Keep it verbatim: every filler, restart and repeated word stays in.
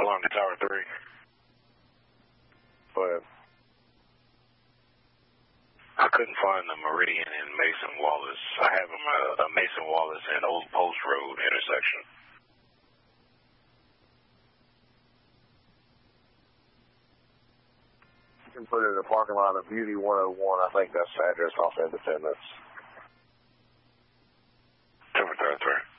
along the Tower three. But I couldn't find the Meridian and Mason Wallace. I have them uh, a Mason Wallace and Old Post Road intersection. You can put it in the parking lot of Beauty one oh one. I think that's the address off Independence. Tower three.